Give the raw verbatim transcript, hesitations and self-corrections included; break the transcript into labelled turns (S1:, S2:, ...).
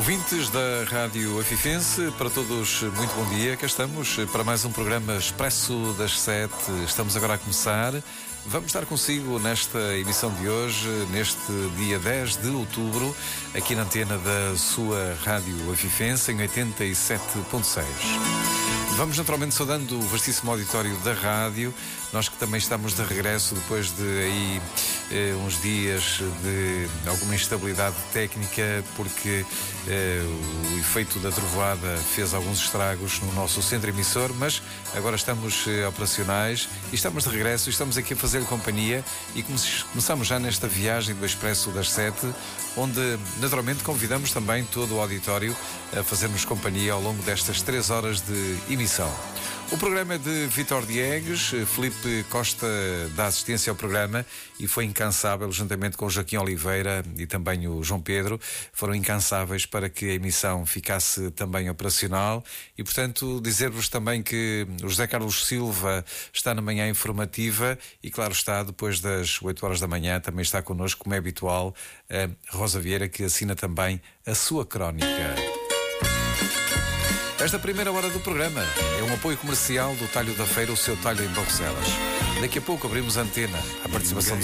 S1: Ouvintes da Rádio Afifense, para todos, muito bom dia. Cá estamos para mais um programa Expresso das Sete. Estamos agora a começar. Vamos estar consigo nesta emissão de hoje, neste dia dez de outubro, aqui na antena da sua Rádio Afifense, em oitenta e sete ponto seis. Vamos naturalmente saudando o vastíssimo auditório da rádio, nós que também estamos de regresso depois de aí eh, uns dias de alguma instabilidade técnica, porque eh, o efeito da trovoada fez alguns estragos no nosso centro emissor, mas agora estamos eh, operacionais e estamos de regresso e estamos aqui a fazer companhia e come- começamos já nesta viagem do Expresso das Sete, onde naturalmente convidamos também todo o auditório a fazer-nos companhia ao longo destas três horas de emissão. O programa é de Vítor Diegues, Filipe Costa dá assistência ao programa e foi incansável, juntamente com o Joaquim Oliveira e também o João Pedro, foram incansáveis para que a emissão ficasse também operacional e, portanto, dizer-vos também que o José Carlos Silva está na manhã informativa e, claro está, depois das oito horas da manhã também está connosco, como é habitual, a Rosa Vieira, que assina também a sua crónica. Esta primeira hora do programa é um apoio comercial do Talho da Feira, o seu talho em Barroselas. Daqui a pouco abrimos a antena à participação